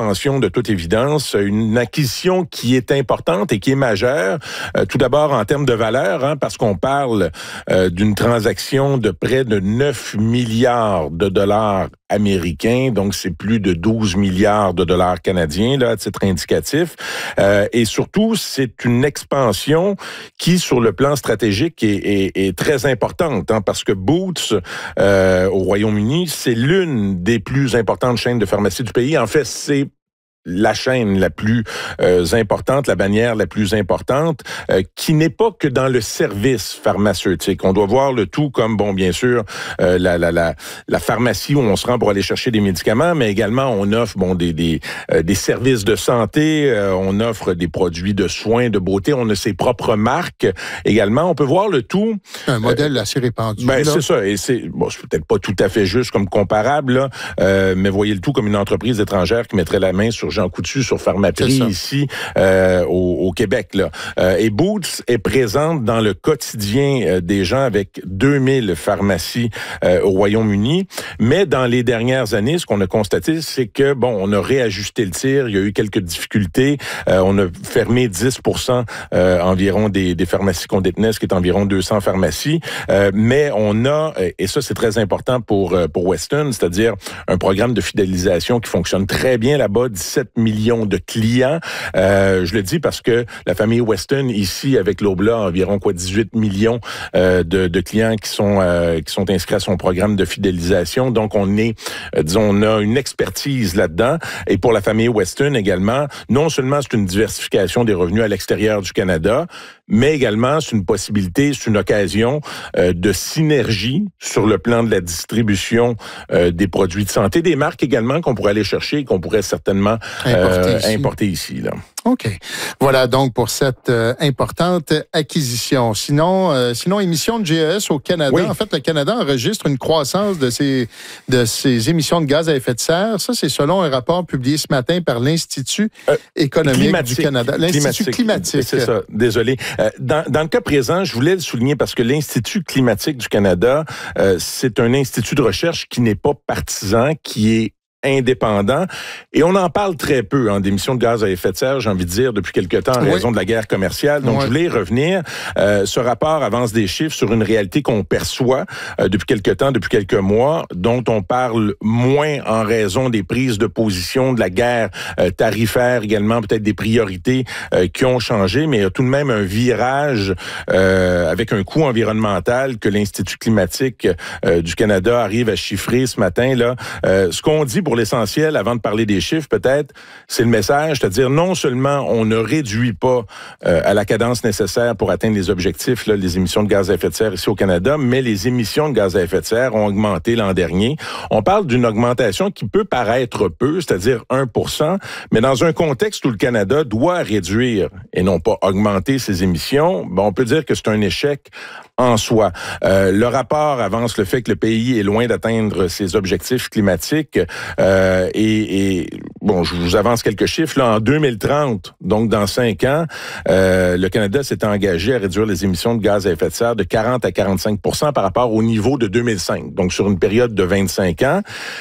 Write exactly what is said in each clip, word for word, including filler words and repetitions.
expansion de toute évidence, une acquisition qui est importante et qui est majeure. Euh, tout d'abord en termes de valeur, hein, parce qu'on parle euh, d'une transaction de près de neuf milliards de dollars américains, donc c'est plus de douze milliards de dollars canadiens là, à titre indicatif. Euh, et surtout, c'est une expansion qui, sur le plan stratégique, est, est, est très importante, hein, parce que Boots, euh, au Royaume-Uni, c'est l'une des plus importantes chaînes de pharmacie du pays. En fait, c'est la chaîne la plus euh, importante, la bannière la plus importante, euh, qui n'est pas que dans le service pharmaceutique. On doit voir le tout comme, bon, bien sûr, euh, la, la, la, la pharmacie où on se rend pour aller chercher des médicaments, mais également on offre bon des des, euh, des services de santé, euh, on offre des produits de soins, de beauté, on a ses propres marques également. On peut voir le tout. Un modèle euh, assez répandu. Ben, c'est ça, et c'est bon, c'est peut-être pas tout à fait juste comme comparable, là, euh, mais voyez le tout comme une entreprise étrangère qui mettrait la main sur Jean Coutu, sur Pharmaprix ici euh, au, au Québec. Là. Euh, et Boots est présente dans le quotidien euh, des gens avec deux mille pharmacies euh, au Royaume-Uni. Mais dans les dernières années, ce qu'on a constaté, c'est que bon, on a réajusté le tir. Il y a eu quelques difficultés. Euh, on a fermé dix pour cent euh, environ des, des pharmacies qu'on détenait, ce qui est environ deux cents pharmacies. Euh, mais on a, et ça c'est très important pour pour Weston, c'est-à-dire un programme de fidélisation qui fonctionne très bien là-bas, dix-sept millions de clients. Euh, je le dis parce que la famille Weston, ici, avec l'Oblat, environ quoi dix-huit millions euh, de, de clients qui sont euh, qui sont inscrits à son programme de fidélisation. Donc, on est, euh, disons, on a une expertise là-dedans. Et pour la famille Weston également, non seulement c'est une diversification des revenus à l'extérieur du Canada, mais également c'est une possibilité, c'est une occasion euh, de synergie sur le plan de la distribution euh, des produits de santé, des marques également qu'on pourrait aller chercher et qu'on pourrait certainement euh, importer ici. Importer ici là. OK. Voilà donc pour cette euh, importante acquisition. Sinon, euh, sinon émissions de G E S au Canada. Oui. En fait, le Canada enregistre une croissance de ses, de ses émissions de gaz à effet de serre. Ça, c'est selon un rapport publié ce matin par l'Institut euh, économique climatique, du Canada. L'Institut climatique. climatique. C'est ça. Désolé. Euh, dans, dans le cas présent, je voulais le souligner parce que l'Institut climatique du Canada, euh, c'est un institut de recherche qui n'est pas partisan, qui est indépendant. Et on en parle très peu, hein, d'émissions de gaz à effet de serre, j'ai envie de dire, depuis quelque temps, en oui. raison de la guerre commerciale. Donc, oui. je voulais y revenir. Euh, ce rapport avance des chiffres sur une réalité qu'on perçoit euh, depuis quelque temps, depuis quelques mois, dont on parle moins en raison des prises de position, de la guerre euh, tarifaire également, peut-être des priorités euh, qui ont changé, mais il y a tout de même un virage euh, avec un coût environnemental que l'Institut climatique euh, du Canada arrive à chiffrer ce matin. Là, euh, ce qu'on dit pour l'essentiel, avant de parler des chiffres, peut-être, c'est le message, c'est-à-dire non seulement on ne réduit pas euh, à la cadence nécessaire pour atteindre les objectifs, là, les émissions de gaz à effet de serre ici au Canada, mais les émissions de gaz à effet de serre ont augmenté l'an dernier. On parle d'une augmentation qui peut paraître peu, c'est-à-dire un pour cent, mais dans un contexte où le Canada doit réduire et non pas augmenter ses émissions, ben on peut dire que c'est un échec en soi. Euh, le rapport avance le fait que le pays est loin d'atteindre ses objectifs climatiques. Euh, et, et bon, je vous avance quelques chiffres. Là, en deux mille trente, donc dans cinq ans, euh, le Canada s'est engagé à réduire les émissions de gaz à effet de serre de quarante à quarante-cinq pour cent par rapport au niveau de deux mille cinq, donc sur une période de vingt-cinq ans.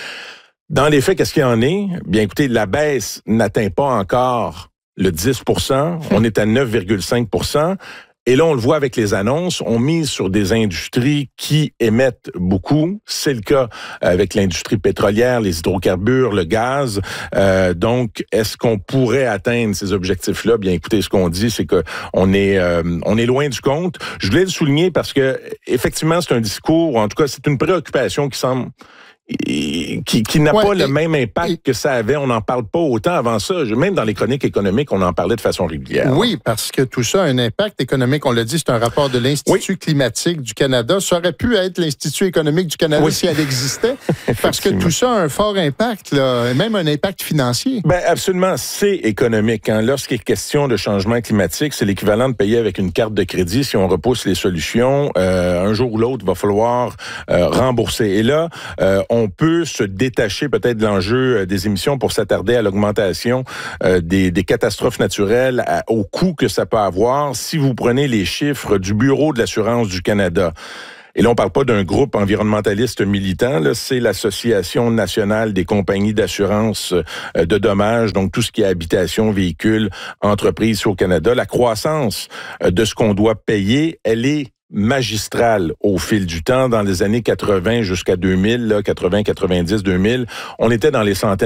Dans les faits, qu'est-ce qu'il y en est? Bien, écoutez, la baisse n'atteint pas encore le dix pour cent. On est à neuf virgule cinq pour cent. Et là, on le voit avec les annonces, on mise sur des industries qui émettent beaucoup. C'est le cas avec l'industrie pétrolière, les hydrocarbures, le gaz. Euh, donc, est-ce qu'on pourrait atteindre ces objectifs-là? Bien, écoutez, ce qu'on dit, c'est que on est euh, on est loin du compte. Je voulais le souligner parce que effectivement, c'est un discours, en tout cas, c'est une préoccupation qui semble qui, qui n'a ouais, pas et, le même impact et, que ça avait. On n'en parle pas autant avant ça. Même dans les chroniques économiques, on en parlait de façon régulière. Oui, parce que tout ça a un impact économique. On l'a dit, c'est un rapport de l'Institut oui. climatique du Canada. Ça aurait pu être l'Institut économique du Canada oui. si elle existait, parce que tout ça a un fort impact, là, et même un impact financier. Ben absolument, c'est économique. Hein. Lorsqu'il est question de changement climatique, c'est l'équivalent de payer avec une carte de crédit. Si on repousse les solutions, euh, un jour ou l'autre, il va falloir euh, rembourser. Et là, euh, on on peut se détacher peut-être de l'enjeu des émissions pour s'attarder à l'augmentation euh, des, des catastrophes naturelles, à, au coût que ça peut avoir. Si vous prenez les chiffres du Bureau de l'assurance du Canada, Et là, on parle pas d'un groupe environnementaliste militant, là, c'est l'Association nationale des compagnies d'assurance de dommages, donc tout ce qui est habitation, véhicules, entreprises au Canada. La croissance de ce qu'on doit payer, elle est magistrale au fil du temps. Dans les années quatre-vingts jusqu'à deux mille, là, quatre-vingts, quatre-vingt-dix, deux mille, on était dans les centaines